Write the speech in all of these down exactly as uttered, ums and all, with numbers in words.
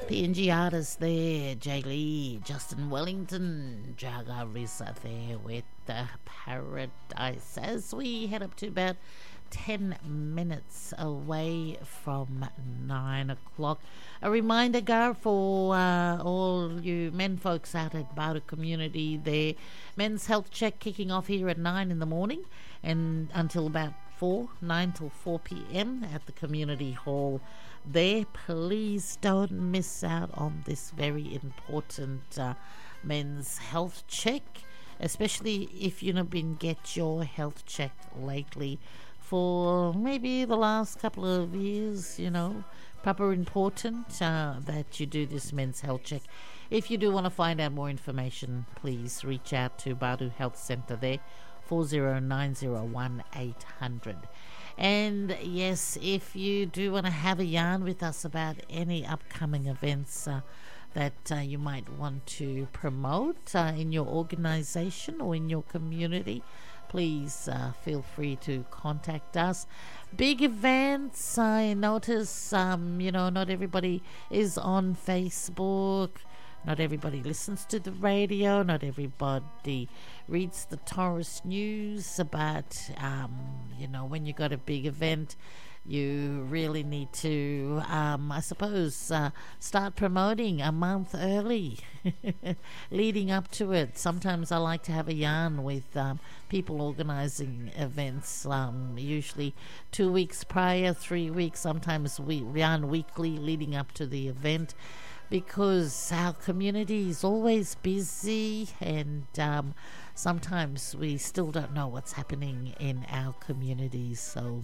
P N G artists there, Jay Lee, Justin Wellington, Jaga Risa there with uh, Paradise, as we head up to about ten minutes away from nine o'clock. A reminder, Gar, for uh, all you men folks out at Bowder Community, their men's health check kicking off here at nine in the morning and until about four, nine till four p.m. at the community hall there. Please don't miss out on this very important uh, men's health check, especially if you've not been get your health checked lately for maybe the last couple of years. You know, proper important uh, that you do this men's health check. If you do want to find out more information, please reach out to Badu Health Centre there, four zero nine zero one eight hundred. And yes, if you do want to have a yarn with us about any upcoming events uh, that uh, you might want to promote uh, in your organisation or in your community, please uh, feel free to contact us. Big events, I notice, um, you know, not everybody is on Facebook. Not everybody listens to the radio. Not everybody reads the Taurus news. But, um, you know, when you got a big event, you really need to, um, I suppose, uh, start promoting a month early, leading up to it. Sometimes I like to have a yarn with um, people organising events, um, usually two weeks prior, three weeks, sometimes we yarn weekly leading up to the event, because our community is always busy and um, sometimes we still don't know what's happening in our communities. So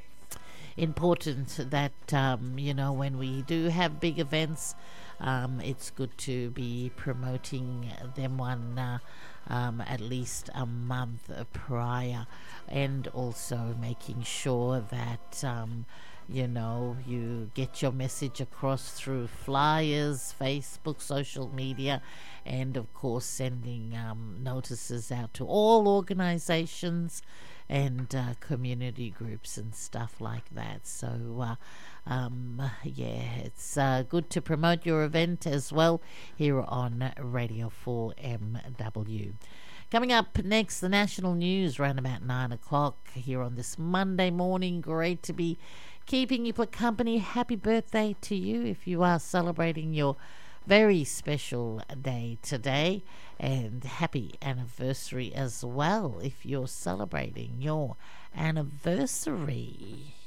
important that, um, you know, when we do have big events, um, it's good to be promoting them one uh, um, at least a month prior, and also making sure that um, you know, you get your message across through flyers, Facebook, social media, and of course sending um, notices out to all organizations and uh, community groups and stuff like that. So uh, um, yeah, it's uh, good to promote your event as well here on Radio four M W. Coming up next, the national news around about nine o'clock here on this Monday morning. Great to be keeping you for company. Happy birthday to you if you are celebrating your very special day today, and happy anniversary as well if you're celebrating your anniversary.